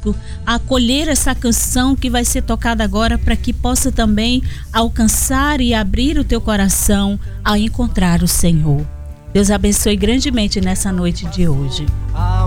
disposto a acolher essa canção que vai ser tocada agora, para que possa também alcançar e abrir o teu coração a encontrar o Senhor. Deus abençoe grandemente nessa noite de hoje.